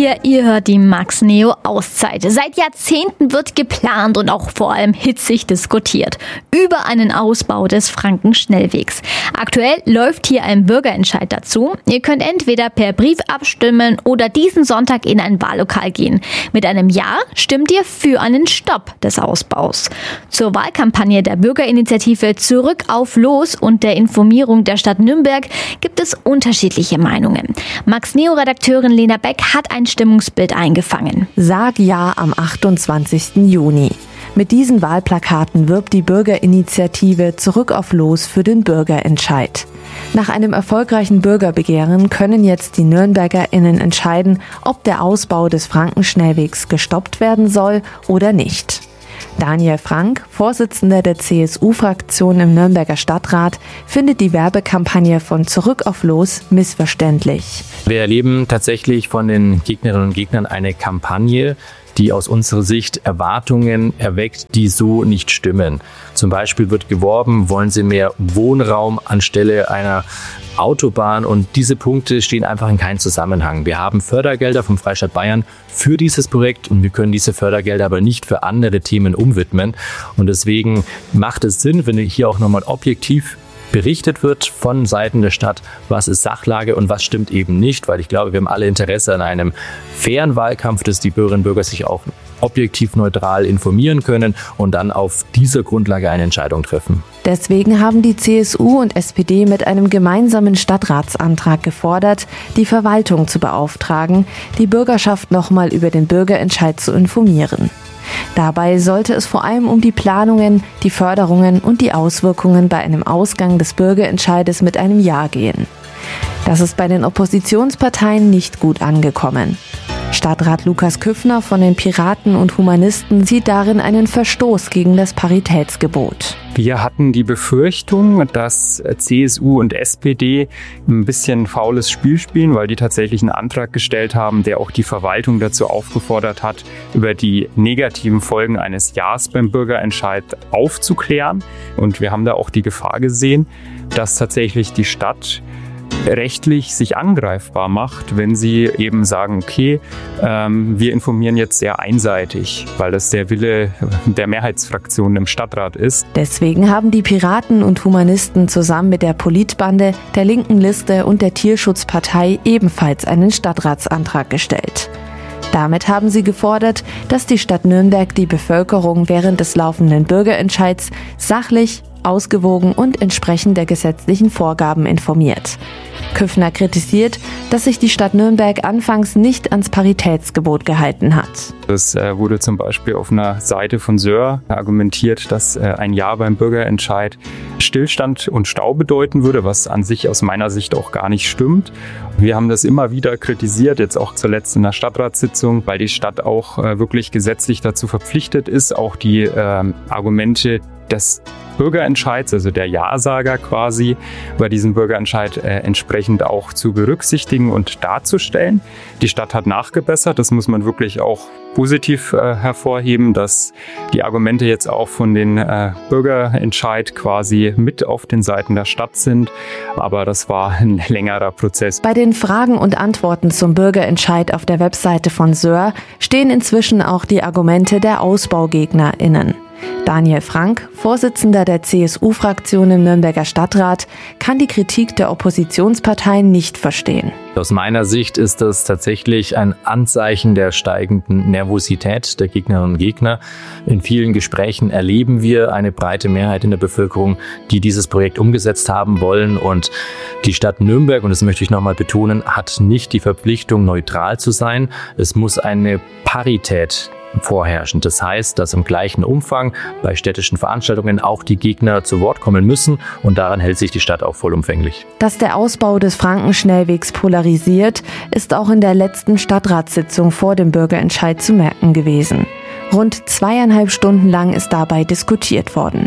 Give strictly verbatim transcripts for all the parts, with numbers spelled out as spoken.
hier, ihr hört die Max Neo Auszeit. Seit Jahrzehnten wird geplant und auch vor allem hitzig diskutiert über einen Ausbau des Frankenschnellwegs. Aktuell läuft hier ein Bürgerentscheid dazu. Ihr könnt entweder per Brief abstimmen oder diesen Sonntag in ein Wahllokal gehen. Mit einem Ja stimmt ihr für einen Stopp des Ausbaus. Zur Wahlkampagne der Bürgerinitiative Zurück auf Los und der Informierung der Stadt Nürnberg gibt es unterschiedliche Meinungen. Max Neo-Redakteurin Lena Beck hat ein Stimmungsbild eingefangen. Sag Ja am achtundzwanzigsten Juni. Mit diesen Wahlplakaten wirbt die Bürgerinitiative Zurück auf Los für den Bürgerentscheid. Nach einem erfolgreichen Bürgerbegehren können jetzt die NürnbergerInnen entscheiden, ob der Ausbau des Frankenschnellwegs gestoppt werden soll oder nicht. Daniel Frank, Vorsitzender der C S U-Fraktion im Nürnberger Stadtrat, findet die Werbekampagne von Zurück auf Los missverständlich. Wir erleben tatsächlich von den Gegnerinnen und Gegnern eine Kampagne, die aus unserer Sicht Erwartungen erweckt, die so nicht stimmen. Zum Beispiel wird geworben, wollen sie mehr Wohnraum anstelle einer Autobahn, und diese Punkte stehen einfach in keinem Zusammenhang. Wir haben Fördergelder vom Freistaat Bayern für dieses Projekt und wir können diese Fördergelder aber nicht für andere Themen umwidmen, und deswegen macht es Sinn, wenn hier auch nochmal objektiv berichtet wird von Seiten der Stadt, was ist Sachlage und was stimmt eben nicht, weil ich glaube, wir haben alle Interesse an einem fairen Wahlkampf, dass die Bürgerinnen und Bürger sich auch objektiv neutral informieren können und dann auf dieser Grundlage eine Entscheidung treffen. Deswegen haben die C S U und S P D mit einem gemeinsamen Stadtratsantrag gefordert, die Verwaltung zu beauftragen, die Bürgerschaft nochmal über den Bürgerentscheid zu informieren. Dabei sollte es vor allem um die Planungen, die Förderungen und die Auswirkungen bei einem Ausgang des Bürgerentscheides mit einem Ja gehen. Das ist bei den Oppositionsparteien nicht gut angekommen. Stadtrat Lukas Küffner von den Piraten und Humanisten sieht darin einen Verstoß gegen das Paritätsgebot. Wir hatten die Befürchtung, dass C S U und S P D ein bisschen faules Spiel spielen, weil die tatsächlich einen Antrag gestellt haben, der auch die Verwaltung dazu aufgefordert hat, über die negativen Folgen eines Ja's beim Bürgerentscheid aufzuklären. Und wir haben da auch die Gefahr gesehen, dass tatsächlich die Stadt rechtlich sich angreifbar macht, wenn sie eben sagen, okay, ähm, wir informieren jetzt sehr einseitig, weil das der Wille der Mehrheitsfraktionen im Stadtrat ist. Deswegen haben die Piraten und Humanisten zusammen mit der Politbande, der Linken Liste und der Tierschutzpartei ebenfalls einen Stadtratsantrag gestellt. Damit haben sie gefordert, dass die Stadt Nürnberg die Bevölkerung während des laufenden Bürgerentscheids sachlich, ausgewogen und entsprechend der gesetzlichen Vorgaben informiert. Küffner kritisiert, dass sich die Stadt Nürnberg anfangs nicht ans Paritätsgebot gehalten hat. Es äh, wurde zum Beispiel auf einer Seite von Söhr argumentiert, dass äh, ein Ja beim Bürgerentscheid Stillstand und Stau bedeuten würde, was an sich aus meiner Sicht auch gar nicht stimmt. Wir haben das immer wieder kritisiert, jetzt auch zuletzt in der Stadtratssitzung, weil die Stadt auch äh, wirklich gesetzlich dazu verpflichtet ist, auch die äh, Argumente des Bürgerentscheids, also der Ja-Sager quasi, bei diesem Bürgerentscheid äh, entsprechend auch zu berücksichtigen und darzustellen. Die Stadt hat nachgebessert, das muss man wirklich auch positiv äh, hervorheben, dass die Argumente jetzt auch von den äh, Bürgerentscheid quasi mit auf den Seiten der Stadt sind, aber das war ein längerer Prozess. Bei den Fragen und Antworten zum Bürgerentscheid auf der Webseite von Söhr stehen inzwischen auch die Argumente der AusbaugegnerInnen. Daniel Frank, Vorsitzender der C S U-Fraktion im Nürnberger Stadtrat, kann die Kritik der Oppositionsparteien nicht verstehen. Aus meiner Sicht ist das tatsächlich ein Anzeichen der steigenden Nervosität der Gegnerinnen und Gegner. In vielen Gesprächen erleben wir eine breite Mehrheit in der Bevölkerung, die dieses Projekt umgesetzt haben wollen. Und die Stadt Nürnberg, und das möchte ich nochmal betonen, hat nicht die Verpflichtung, neutral zu sein. Es muss eine Parität vorherrschen. Das heißt, dass im gleichen Umfang bei städtischen Veranstaltungen auch die Gegner zu Wort kommen müssen, und daran hält sich die Stadt auch vollumfänglich. Dass der Ausbau des Frankenschnellwegs polarisiert, ist auch in der letzten Stadtratssitzung vor dem Bürgerentscheid zu merken gewesen. Rund zweieinhalb Stunden lang ist dabei diskutiert worden.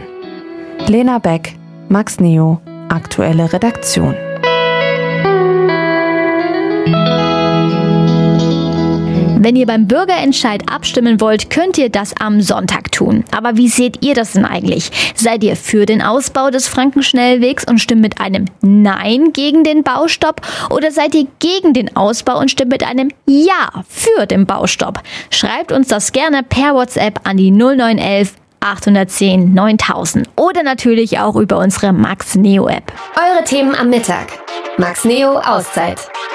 Lena Beck, Max Neo, aktuelle Redaktion. Wenn ihr beim Bürgerentscheid abstimmen wollt, könnt ihr das am Sonntag tun. Aber wie seht ihr das denn eigentlich? Seid ihr für den Ausbau des Frankenschnellwegs und stimmt mit einem Nein gegen den Baustopp? Oder seid ihr gegen den Ausbau und stimmt mit einem Ja für den Baustopp? Schreibt uns das gerne per WhatsApp an die null neun eins acht eins null neuntausend oder natürlich auch über unsere Max Neo App. Eure Themen am Mittag. Max Neo Auszeit.